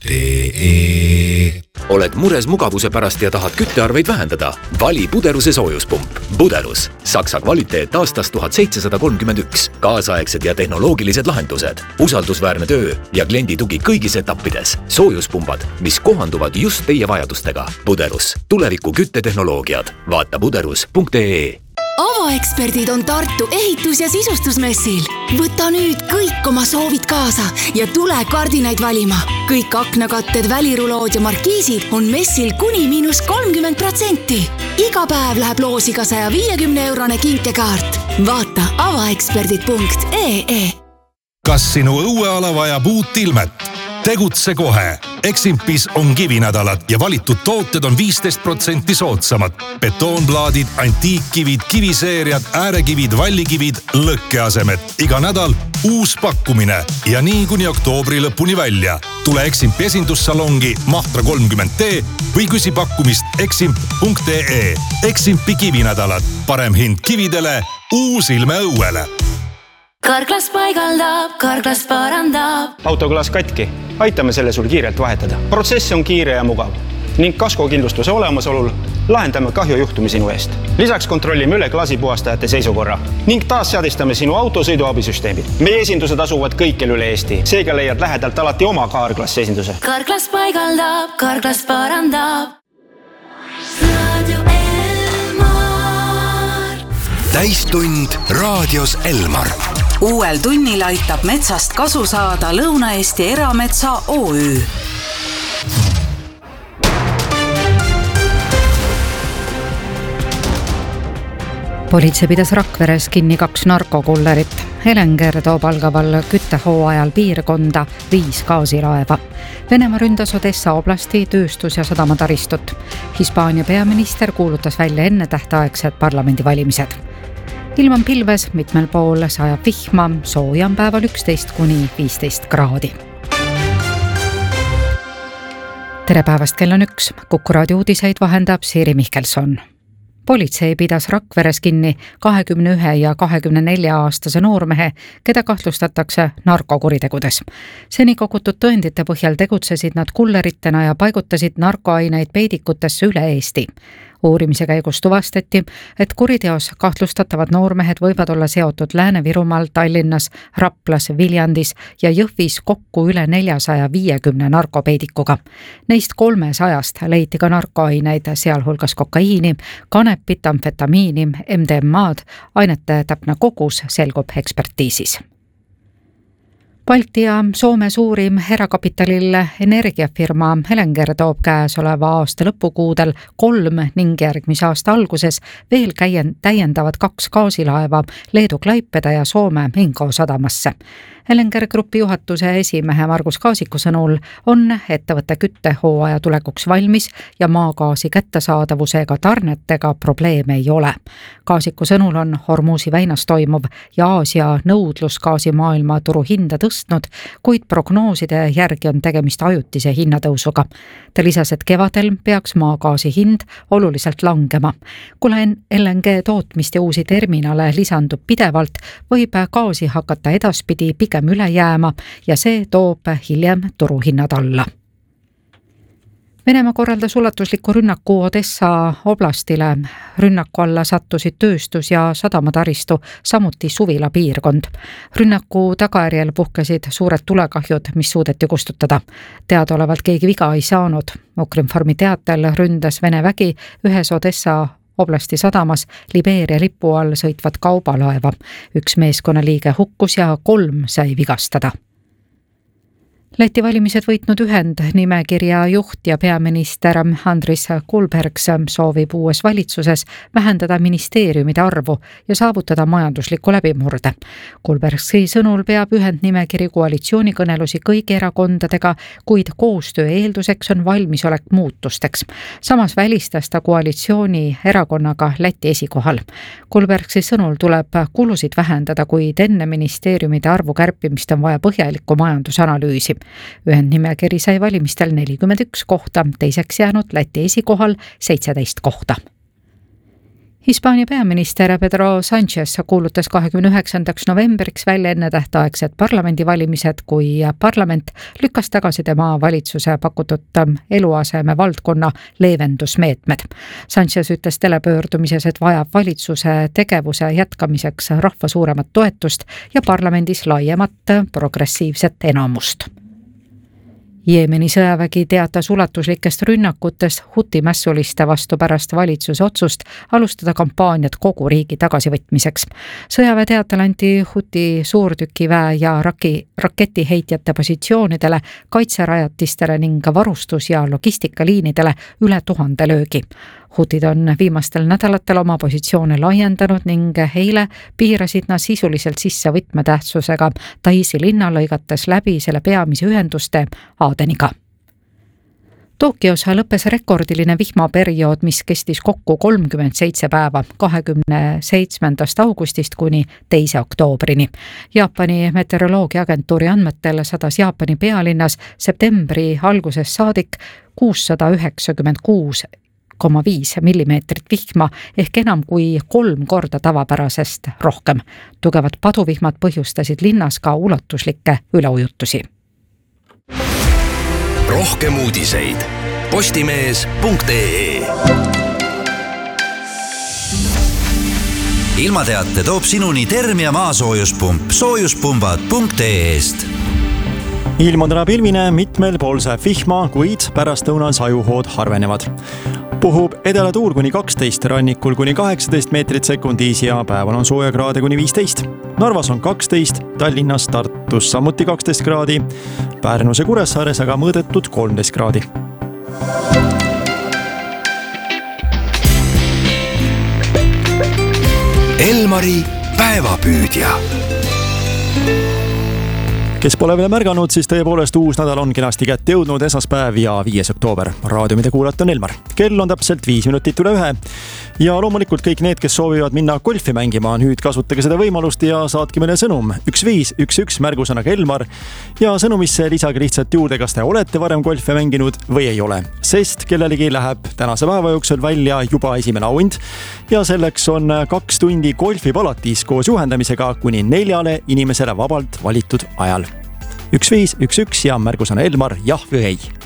Oled mures mugavuse pärast ja tahad küttearveid vähendada? Vali Buderuse soojuspump. Buderus. Saksa kvaliteet aastast 1731. Kaasaegsed ja tehnoloogilised lahendused. Usaldusväärne töö ja kliendi tugi kõigis etappides. Soojuspumbad, mis kohanduvad just teie vajadustega. Buderus. Tuleviku küttetehnoloogiad. Vaata buderus.ee. Avaeksperdid on Tartu ehitus- ja sisustusmessil. Võta nüüd kõik oma soovid kaasa ja tule kardinaid valima. Kõik aknakatted, välirulood ja markiisid on messil kuni -30%. Iga päev läheb loosiga 150-eurone kinkekaart. Vaata avaeksperdid.ee. Kas sinu õueala vajab uut ilmet? Tegutse kohe. Eximpis on kivinädalad ja valitud tooted on 15% soodsamad. Betoonplaadid, antiikkivid, kiviseeriad, äärekivid, vallikivid, lõkkeasemed. Iga nädal uus pakkumine ja nii kuni oktoobri lõpuni välja. Tule Eximpi esindussalongi Mahtra 30T või küsi pakkumist eximp.ee. Eximpi kivinädalad. Parem hind kividele, uus ilme õuele. Karklas paigaldab, Karklas parandab. Autoklaas katki. Aitame selle sul kiirelt vahetada. Protsess on kiire ja mugav. Ning kaskokindlustuse olemasolul lahendame kahjujuhtumi sinu eest. Lisaks kontrollime üle klaasipuhastajate seisukorra ning taas seadistame sinu auto sõiduabisüsteemid. Meie esindused asuvad kõikjal üle Eesti. Seega leiad lähedalt alati oma Karklas esinduse. Karklas paigaldab, Karklas parandab. Radio Elmar. Täistund raadios Elmar. Uuel tunnil aitab metsast kasu saada Lõuna-Eesti Erametsa OÜ. Politsei pidas Rakveres kinni 2 narkokullerit. Helenger toob algaval küttehooajal piirkonda 5 gaasilaeva. Venemaa ründas Odessa oblasti tööstus- ja sadamataristut. Hispaania peaminister kuulutas välja ennetähtaegsed parlamendivalimised. Ilm on pilves, mitmel pool sajab vihma, sooja on päeval 11–15 kraadi. Tere päevast, kell on 1. Kuku raadio uudiseid vahendab Siiri Mihkelson. Politsei pidas Rakveres kinni 21 ja 24-aastase noormehe, keda kahtlustatakse narkokuritegudes. Seni kogutud tõendite põhjal tegutsesid nad kulleritena ja paigutasid narkoaineid peidikutesse üle Eesti. Uurimise käigus tuvastati, et kuriteos kahtlustatavad noormehed võivad olla seotud Lääne-Virumaal, Tallinnas, Raplas, Viljandis ja Jõhvis kokku üle 450 narkopeidikuga. Neist 300 leiti ka narkoaineid, sealhulgas kokaiini, kanepit, amfetamiini, MDMA-d. Ainete täpne kogus selgub ekspertiisis. Balti ja Soome suurim erakapitalil energiafirma Helenger toob käesoleva aasta lõpukuudel 3 ning järgmise aasta alguses veel täiendavad 2 gaasilaeva Leedu Klaipeda ja Soome Minko sadamasse. Helenger Grupi juhatuse esimehe Margus Kaasiku sõnul on ettevõtte küttehooaja tulekuks valmis ja maagaasi kättesaadavusega tarnetega probleeme ei ole. Kaasiku sõnul on Hormuzi väinas toimuv ja Aasia nõudlus gaasi maailma turu hinda tõstnud, kuid prognooside järgi on tegemist ajutise hinnatõusuga. Ta lisas, et kevadel peaks maagaasi hind oluliselt langema. Kuna LNG tootmist ja uusi terminale lisandub pidevalt, võib gaasi hakata edaspidi pigem üle jääma ja see toob hiljem turuhinnad alla. Venemaa korraldas ulatusliku rünnaku Odessa oblastile. Rünnaku alla sattusid tööstus- ja sadamataristu, samuti suvila piirkond. Rünnaku tagajärjel puhkesid suured tulekahjud, mis suudeti kustutada. Teadaolevalt keegi viga ei saanud. Ukrinformi teatel ründas Vene vägi ühes Odessa oblasti sadamas Libeeria lipu all sõitvat kaubalaeva. 1 meeskonnaliige hukkus ja 3 sai vigastada. Läti valimised võitnud ühendnimekirja juht ja peaminister Andris Kulbergs soovib uues valitsuses vähendada ministeeriumide arvu ja saavutada majandusliku läbimurde. Kulbergsi sõnul peab ühendnimekiri koalitsioonikõnelusi kõigi erakondadega, kuid koostöö eelduseks on valmisolek muutusteks. Samas välistas ta koalitsiooni erakonnaga Läti esikohal. Kulbergsi sõnul tuleb kulusid vähendada, kuid enne ministeeriumide arvu kärpimist on vaja põhjalikku majandusanalüüsi. Ühendnimekiri sai valimistel 41 kohta, teiseks jäänud Läti esikohal 17 kohta. Hispaania peaminister Pedro Sánchez kuulutas 29. novembriks välja ennetähtaegsed parlamendivalimised, kui parlament lükkas tagasi tema valitsuse pakutud eluaseme valdkonna leevendusmeetmed. Sánchez ütles telepöördumises, et vajab valitsuse tegevuse jätkamiseks rahva suuremat toetust ja parlamendis laiemat progressiivset enamust. Jeemeni sõjavägi teatas ulatuslikest rünnakutest Huti mässuliste vastu pärast valitsuse otsust alustada kampaaniat kogu riigi tagasivõtmiseks. Sõjaväe teatel anti Huti suurtükiväe ja raketiheitjate positsioonidele, kaitserajatistele ning varustus- ja logistikaliinidele üle 1000 löögi. Hutid on viimastel nädalatel oma positsioone laiendanud ning eile piirasid nad sisuliselt sisse võtmetähtsusega Taisi linna, lõigates läbi selle peamise ühenduste Adeniga. Tokyos lõppes rekordiline vihmaperiood, mis kestis kokku 37 päeva 27. augustist kuni 2. oktoobrini. Jaapani meteoroloogiaagentuuri andmetel sadas Jaapani pealinnas septembri algusest saadik 696,5 millimeetrit vihma ehk enam kui 3 korda tavapärasest rohkem. Tugevad paduvihmad põhjustasid linnas ka ulatuslikke üleujutusi. Rohkem uudiseid postimees.ee. Ilmateate toob sinuni Termia maasoojuspump soojuspumbad.ee-st. Ilm on täna pilvine, mitmel pool saab vihma, kuid pärastlõunal sajuhood harvenevad. Puhub edelatuul kuni 12, rannikul kuni 18 meetrit sekundis ja päeval on sooja kraade kuni 15. Narvas on 12, Tallinnas, Tartus samuti 12 kraadi, Pärnus ja Kuressaares aga mõõdetud 13 kraadi. Elmari päevapüüdja. Kes pole veel märganud, siis tõepoolest uus nädal on kenasti kätte jõudnud, esmaspäev ja 5. oktoober. Raadio, mida kuulata on Elmar. Kell on täpselt 5 minutit üle 1. Ja loomulikult kõik need, kes soovivad minna golfi mängima, nüüd kasutage seda võimalust ja saatke meile sõnum 1511 märgusõnaga Elmar ja sõnumisse lisage lihtsalt juurde, kas te olete varem golfi mänginud või ei ole. Sest kellelegi läheb tänase päeva jooksul välja juba esimene auhind ja selleks on 2 tundi golfipalatis koos juhendamisega kuni 4 inimesele vabalt valitud ajal. 1511 ja märgusõna Elmar jah või ei.